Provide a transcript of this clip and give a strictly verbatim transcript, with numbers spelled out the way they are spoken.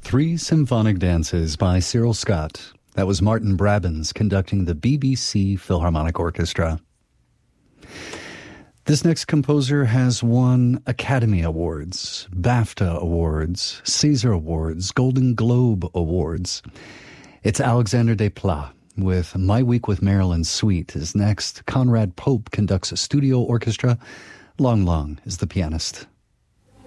Three Symphonic Dances by Cyril Scott. That was Martin Brabbins conducting the B B C Philharmonic Orchestra. This next composer has won Academy Awards, BAFTA Awards, Caesar Awards, Golden Globe Awards. It's Alexander Desplat with My Week with Marilyn Suite is next. Conrad Pope conducts a studio orchestra. Long Long is the pianist.